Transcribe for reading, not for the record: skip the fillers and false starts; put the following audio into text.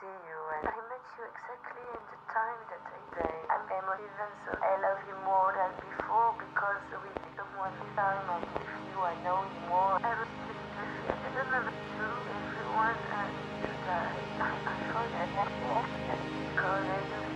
see you, and I met you exactly in the time that I say. I'm emotive, so I love you more than before because with someone this time I'm with you, I know you more. I was thinking of you. I don't know to everyone needs to die. I forget that because I do